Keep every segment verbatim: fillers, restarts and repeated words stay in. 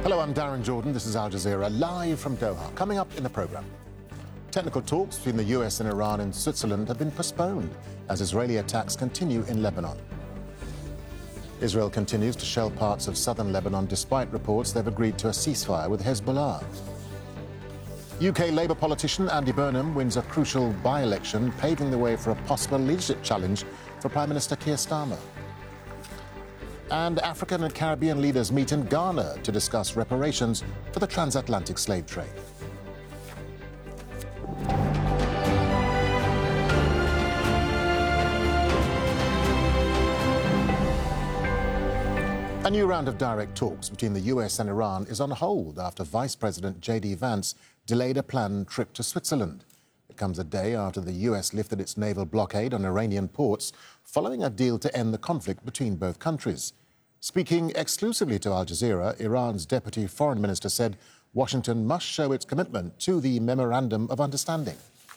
Hello, I'm Darren Jordan. This is Al Jazeera, live from Doha. Coming up in the programme, technical talks between the U S and Iran in Switzerland have been postponed as Israeli attacks continue in Lebanon. Israel continues to shell parts of southern Lebanon despite reports they've agreed to a ceasefire with Hezbollah. U K Labour politician Andy Burnham wins a crucial by-election, paving the way for a possible leadership challenge for Prime Minister Keir Starmer. And African and Caribbean leaders meet in Ghana to discuss reparations for the transatlantic slave trade. A new round of direct talks between the U S and Iran is on hold after Vice President J D Vance delayed a planned trip to Switzerland. It comes a day after the U S lifted its naval blockade on Iranian ports following a deal to end the conflict between both countries. Speaking exclusively to Al Jazeera, Iran's Deputy Foreign Minister said Washington must show its commitment to the Memorandum of Understanding.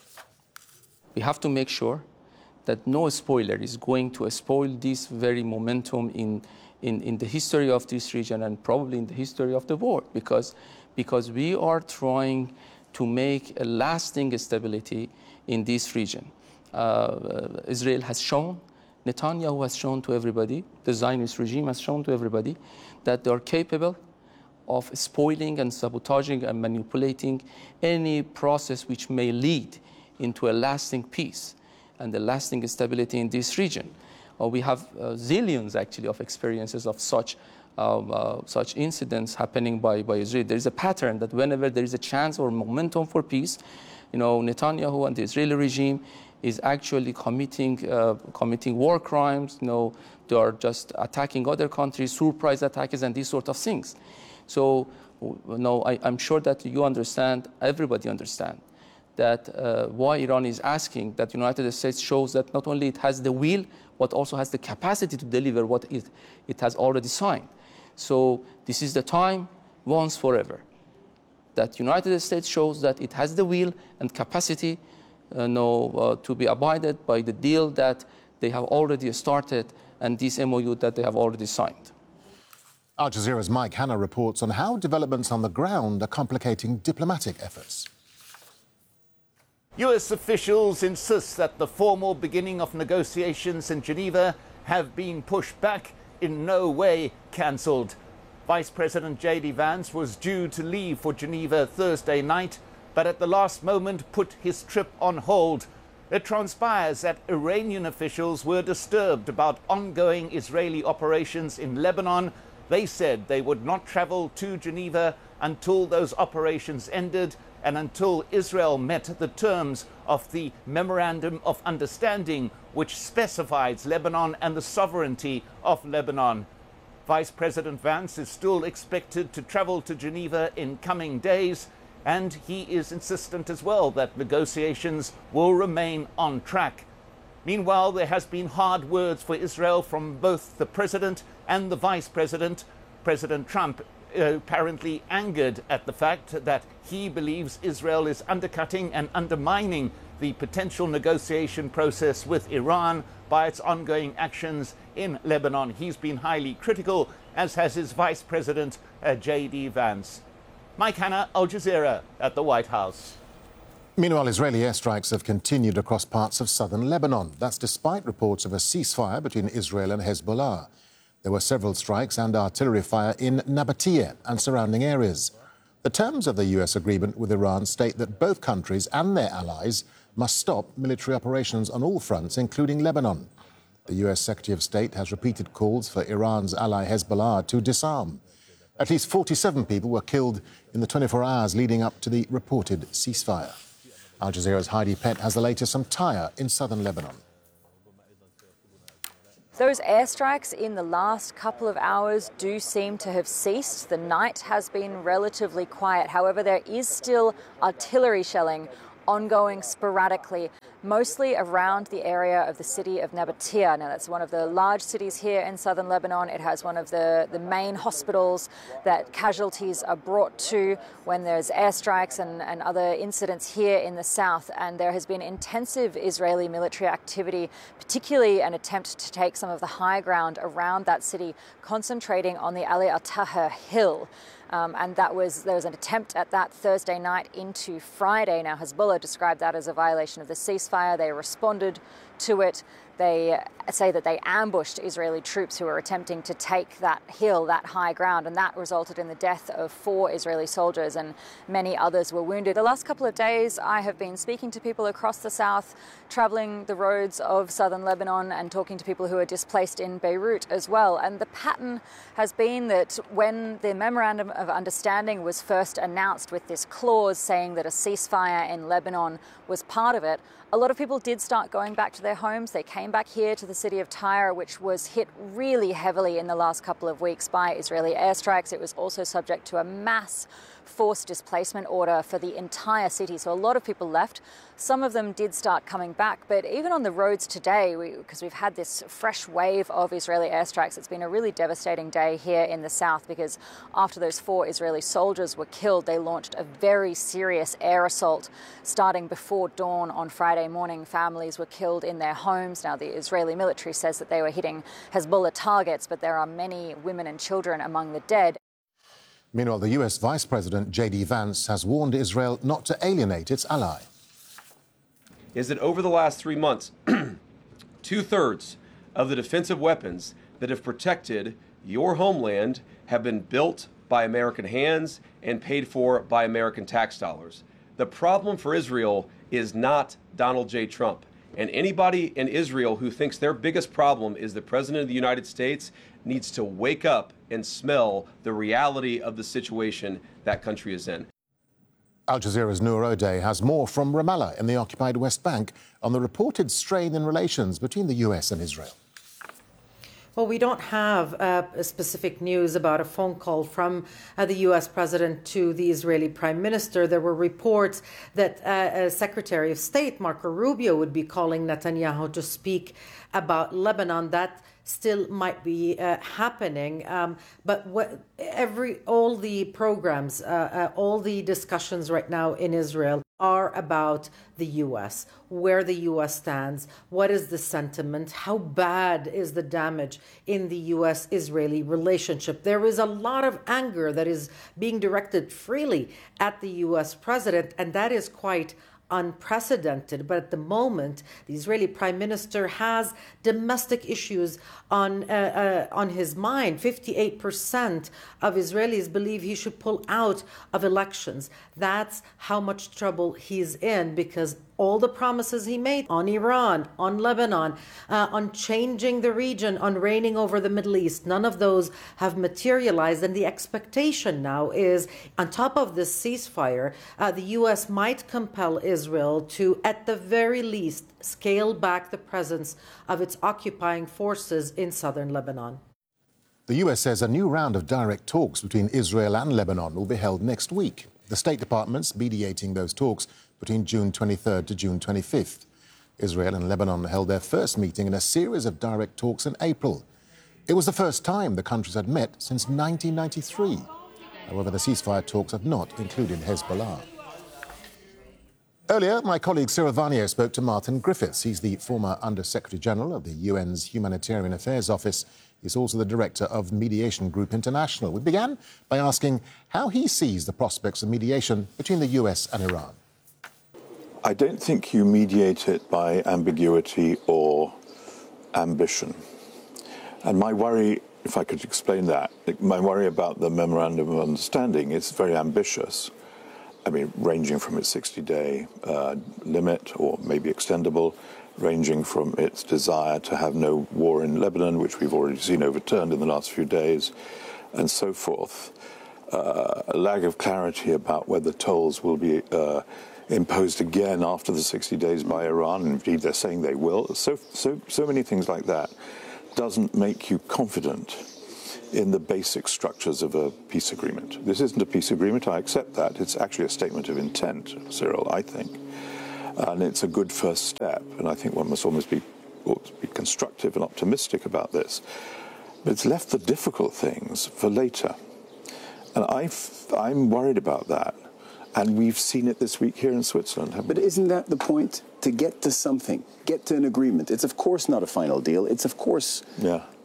We have to make sure that no spoiler is going to spoil this very momentum in, in, in the history of this region and probably in the history of the world, because, because we are trying to make a lasting stability in this region. Uh, Israel has shown, Netanyahu has shown to everybody, the Zionist regime has shown to everybody that they are capable of spoiling and sabotaging and manipulating any process which may lead into a lasting peace and a lasting stability in this region. Uh, we have uh, zillions, actually, of experiences of such um, uh, such incidents happening by, by Israel. There is a pattern that whenever there is a chance or momentum for peace, you know, Netanyahu and the Israeli regime is actually committing uh, committing war crimes. You know, they are just attacking other countries, surprise attacks, and these sort of things. So, you know, I, I'm sure that you understand, everybody understands, that uh, why Iran is asking that the United States shows that not only it has the will, but also has the capacity to deliver what it, it has already signed. So this is the time, once forever, that United States shows that it has the will and capacity uh, no, uh, to be abided by the deal that they have already started and this M O U that they have already signed. Al Jazeera's Mike Hanna reports on how developments on the ground are complicating diplomatic efforts. U S officials insist that the formal beginning of negotiations in Geneva have been pushed back, in no way cancelled. Vice President J D Vance was due to leave for Geneva Thursday night, but at the last moment put his trip on hold. It transpires that Iranian officials were disturbed about ongoing Israeli operations in Lebanon. They said they would not travel to Geneva until those operations ended and until Israel met the terms of the Memorandum of Understanding, which specifies Lebanon and the sovereignty of Lebanon. Vice President Vance is still expected to travel to Geneva in coming days, and he is insistent as well that negotiations will remain on track. Meanwhile, there has been hard words for Israel from both the President and the Vice President. President Trump apparently angered at the fact that he believes Israel is undercutting and undermining the potential negotiation process with Iran by its ongoing actions in Lebanon. He's been highly critical, as has his Vice President, uh, J D Vance. Mike Hanna, Al Jazeera, at the White House. Meanwhile, Israeli airstrikes have continued across parts of southern Lebanon. That's despite reports of a ceasefire between Israel and Hezbollah. There were several strikes and artillery fire in Nabatea and surrounding areas. The terms of the U S agreement with Iran state that both countries and their allies must stop military operations on all fronts, including Lebanon. The U S Secretary of State has repeated calls for Iran's ally Hezbollah to disarm. At least forty-seven people were killed in the twenty-four hours leading up to the reported ceasefire. Al Jazeera's Heidi Pett has the latest from Tyre in southern Lebanon. Those airstrikes in the last couple of hours do seem to have ceased. The night has been relatively quiet. However, there is still artillery shelling ongoing sporadically, mostly around the area of the city of Nabatea. Now, that's one of the large cities here in southern Lebanon. It has one of the, the main hospitals that casualties are brought to when there's airstrikes and, and other incidents here in the south. And there has been intensive Israeli military activity, particularly an attempt to take some of the high ground around that city, concentrating on the Ali al-Taher hill. Um, and that was there was an attempt at that Thursday night into Friday. Now, Hezbollah described that as a violation of the ceasefire. They responded to it. They say that they ambushed Israeli troops who were attempting to take that hill, that high ground, and that resulted in the death of four Israeli soldiers, and many others were wounded. The last couple of days, I have been speaking to people across the south, traveling the roads of southern Lebanon and talking to people who are displaced in Beirut as well. And the pattern has been that when the Memorandum of Understanding was first announced with this clause saying that a ceasefire in Lebanon was part of it, a lot of people did start going back to their homes. They came back here to the city of Tyre, which was hit really heavily in the last couple of weeks by Israeli airstrikes. It was also subject to a mass forced displacement order for the entire city. So a lot of people left. Some of them did start coming back. But even on the roads today, because we, we've had this fresh wave of Israeli airstrikes, it's been a really devastating day here in the south, because after those four Israeli soldiers were killed, they launched a very serious air assault starting before dawn on Friday morning. Families were killed in their homes. Now, the Israeli military says that they were hitting Hezbollah targets, but there are many women and children among the dead. Meanwhile, the U S Vice President J D Vance has warned Israel not to alienate its ally. Is that over the last three months, two-thirds of the defensive weapons that have protected your homeland have been built by American hands and paid for by American tax dollars. The problem for Israel is not Donald J. Trump. And anybody in Israel who thinks their biggest problem is the President of the United States needs to wake up and smell the reality of the situation that country is in. Al Jazeera's Noor O'Day has more from Ramallah in the occupied West Bank on the reported strain in relations between the U S and Israel. Well, we don't have uh, specific news about a phone call from uh, the U S president to the Israeli prime minister. There were reports that uh, Secretary of State Marco Rubio would be calling Netanyahu to speak about Lebanon. That still might be uh, happening, um, but what every all the programs, uh, uh, all the discussions right now in Israel are about the U S, where the U S stands, what is the sentiment, how bad is the damage in the U S-Israeli relationship. There is a lot of anger that is being directed freely at the U S president, and that is quite unprecedented. But at the moment, the Israeli prime minister has domestic issues on uh, uh, on his mind. fifty-eight percent of Israelis believe he should pull out of elections. That's how much trouble he's in, because all the promises he made on Iran, on Lebanon, uh, on changing the region, on reigning over the Middle East, none of those have materialized. And the expectation now is, on top of this ceasefire, uh, the U S might compel Israel to, at the very least, scale back the presence of its occupying forces in southern Lebanon. The U S says a new round of direct talks between Israel and Lebanon will be held next week. The State Department's mediating those talks between June twenty-third to June twenty-fifth. Israel and Lebanon held their first meeting in a series of direct talks in April. It was the first time the countries had met since nineteen ninety-three. However, the ceasefire talks have not included Hezbollah. Earlier, my colleague Cyril Varnier spoke to Martin Griffiths. He's the former Under-Secretary-General of the U N's Humanitarian Affairs Office. He's also the director of Mediation Group International. We began by asking how he sees the prospects of mediation between the U S and Iran. I don't think you mediate it by ambiguity or ambition. And my worry, if I could explain that, my worry about the Memorandum of Understanding is very ambitious. I mean, ranging from its sixty-day uh, limit, or maybe extendable, ranging from its desire to have no war in Lebanon, which we've already seen overturned in the last few days, and so forth. Uh, a lack of clarity about whether tolls will be uh, imposed again after the sixty days by Iran. Indeed, they're saying they will. So, so, so many things like that doesn't make you confident in the basic structures of a peace agreement. This isn't a peace agreement, I accept that. It's actually a statement of intent, Cyril, I think. And it's a good first step, and I think one must almost be, ought to be constructive and optimistic about this. But it's left the difficult things for later. And I've, I'm worried about that. And we've seen it this week here in Switzerland. But isn't that the point? To get to something, get to an agreement. It's of course not a final deal. It's of course... Yeah.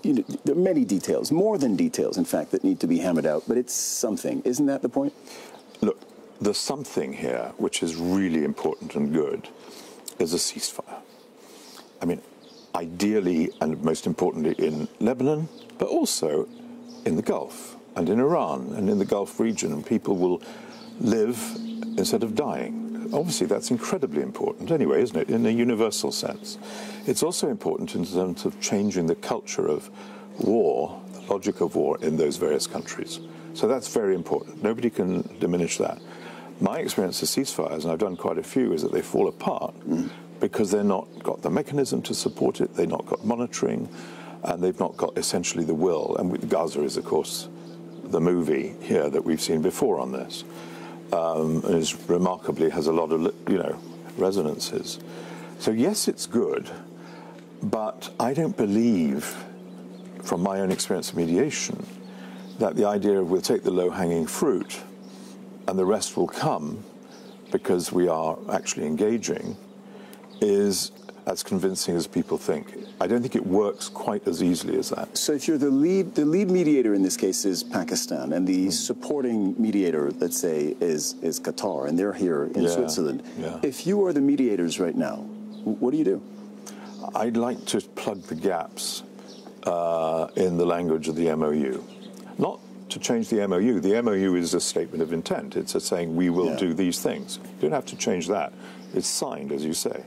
you know, there are many details, more than details, in fact, that need to be hammered out, but it's something. Isn't that the point? Look, the something here, which is really important and good, is a ceasefire. I mean, ideally and most importantly in Lebanon, but also in the Gulf and in Iran and in the Gulf region. People will live instead of dying. Obviously, that's incredibly important anyway, isn't it, in a universal sense. It's also important in terms of changing the culture of war, the logic of war in those various countries. So that's very important. Nobody can diminish that. My experience of ceasefires, and I've done quite a few, is that they fall apart mm. because they've not got the mechanism to support it, they've not got monitoring, and they've not got essentially the will. And Gaza is, of course, the movie here that we've seen before on this. Um, and is remarkably has a lot of, you know, resonances. So yes, it's good, but I don't believe, from my own experience of mediation, that the idea of we'll take the low-hanging fruit and the rest will come because we are actually engaging is as convincing as people think. I don't think it works quite as easily as that. So if you're the lead, the lead mediator in this case is Pakistan, and the mm. supporting mediator, let's say, is, is Qatar, and they're here in yeah, Switzerland. Yeah. If you are the mediators right now, what do you do? I'd like to plug the gaps uh, in the language of the M O U. Not to change the M O U. The M O U is a statement of intent. It's a saying we will yeah. do these things. You don't have to change that. It's signed, as you say.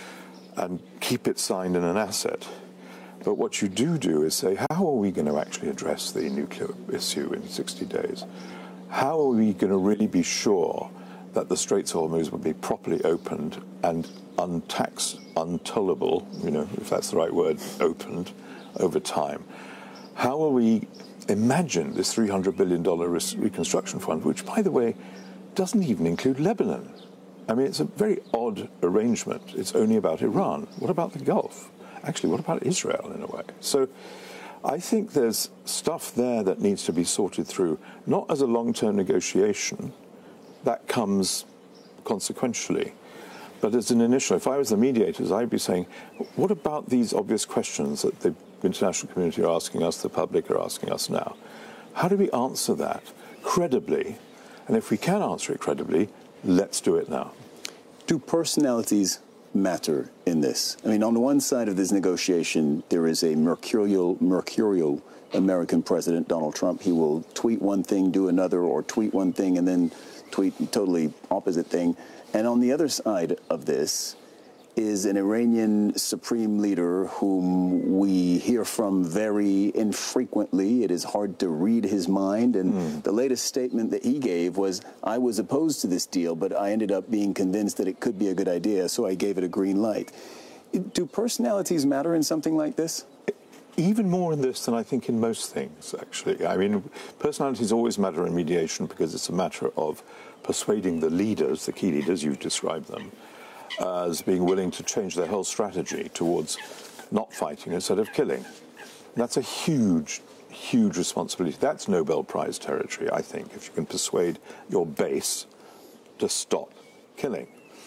And keep it signed in an asset. But what you do do is say, how are we going to actually address the nuclear issue in sixty days? How are we going to really be sure that the Straits of Hormuz will be properly opened and untaxed, untollable, you know, if that's the right word, opened over time? How will we imagine this three hundred billion dollars reconstruction fund, which, by the way, doesn't even include Lebanon? I mean, it's a very odd arrangement. It's only about Iran. What about the Gulf? Actually, what about Israel, in a way? So I think there's stuff there that needs to be sorted through, not as a long-term negotiation. That comes consequentially. But as an initial, if I was the mediators, I'd be saying, what about these obvious questions that the international community are asking us, the public are asking us now? How do we answer that credibly? And if we can answer it credibly, let's do it now. Do personalities matter in this? I mean, on the one side of this negotiation, there is a mercurial, mercurial American president, Donald Trump. He will tweet one thing, do another, or tweet one thing and then tweet a totally opposite thing. And on the other side of this is an Iranian supreme leader whom we hear from very infrequently. It is hard to read his mind. And mm. the latest statement that he gave was, I was opposed to this deal, but I ended up being convinced that it could be a good idea, so I gave it a green light. Do personalities matter in something like this? Even more in this than I think in most things, actually. I mean, personalities always matter in mediation because it's a matter of persuading the leaders, the key leaders, you've described them, Uh, as being willing to change their whole strategy towards not fighting instead of killing. That's a huge, huge responsibility. That's Nobel Prize territory, I think, if you can persuade your base to stop killing.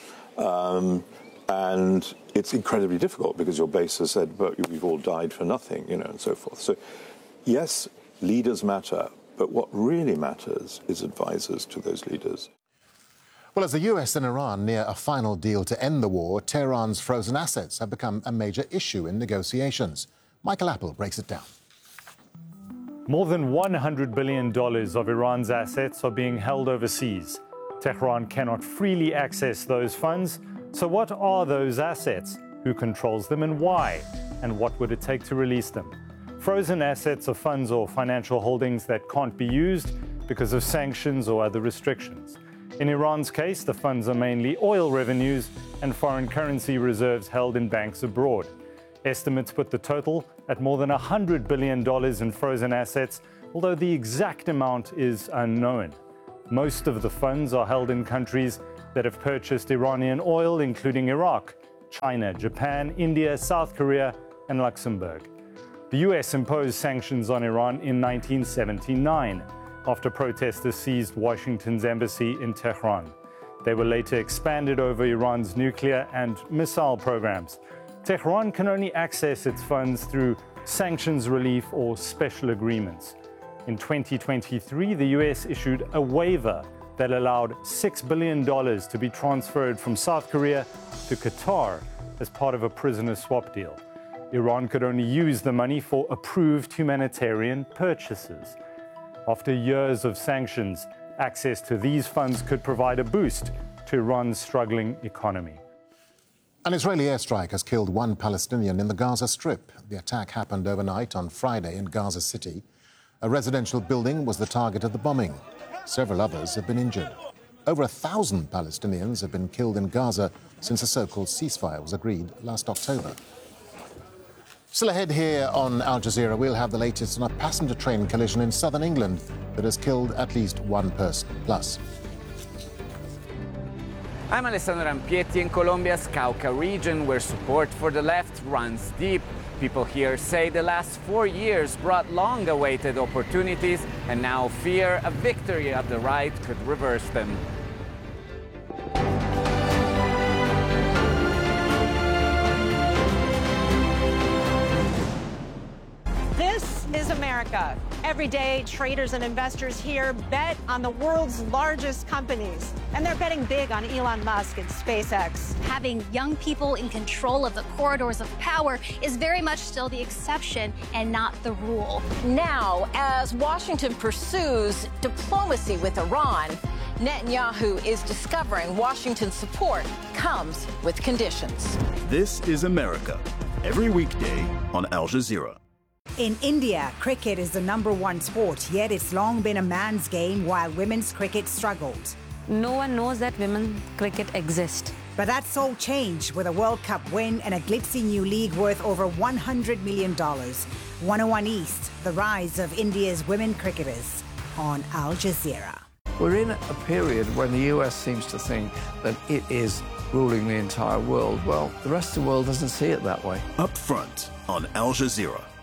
Um, and it's incredibly difficult because your base has said, but we've all died for nothing, you know, and so forth. So, yes, leaders matter, but what really matters is advisors to those leaders. Well, as the U S and Iran near a final deal to end the war, Tehran's frozen assets have become a major issue in negotiations. Michael Apple breaks it down. More than one hundred billion dollars of Iran's assets are being held overseas. Tehran cannot freely access those funds. So what are those assets? Who controls them and why? And what would it take to release them? Frozen assets are funds or financial holdings that can't be used because of sanctions or other restrictions. In Iran's case, the funds are mainly oil revenues and foreign currency reserves held in banks abroad. Estimates put the total at more than one hundred billion dollars in frozen assets, although the exact amount is unknown. Most of the funds are held in countries that have purchased Iranian oil, including Iraq, China, Japan, India, South Korea, and Luxembourg. The U S imposed sanctions on Iran in nineteen seventy-nine. After protesters seized Washington's embassy in Tehran. They were later expanded over Iran's nuclear and missile programs. Tehran can only access its funds through sanctions relief, or special agreements. In twenty twenty-three, the U S issued a waiver that allowed six billion dollars to be transferred from South Korea to Qatar as part of a prisoner swap deal. Iran could only use the money for approved humanitarian purchases. After years of sanctions, access to these funds could provide a boost to Iran's struggling economy. An Israeli airstrike has killed one Palestinian in the Gaza Strip. The attack happened overnight on Friday in Gaza City. A residential building was the target of the bombing. Several others have been injured. Over a thousand Palestinians have been killed in Gaza since a so-called ceasefire was agreed last October. Still ahead here on Al Jazeera, we'll have the latest on a passenger train collision in southern England that has killed at least one person. Plus, I'm Alessandro Rampieti in Colombia's Cauca region, where support for the left runs deep. People here say the last four years brought long-awaited opportunities, and now fear a victory of the right could reverse them. This is America. Every day, traders and investors here bet on the world's largest companies, and they're betting big on Elon Musk and SpaceX. Having young people in control of the corridors of power is very much still the exception and not the rule. Now, as Washington pursues diplomacy with Iran, Netanyahu is discovering Washington's support comes with conditions. This is America, every weekday on Al Jazeera. In India, cricket is the number one sport, yet it's long been a man's game while women's cricket struggled. No one knows that women's cricket exists. But that's all changed with a World Cup win and a glitzy new league worth over one hundred million dollars. one oh one East, the rise of India's women cricketers on Al Jazeera. We're in a period when the U S seems to think that it is ruling the entire world. Well, the rest of the world doesn't see it that way. Up front on Al Jazeera.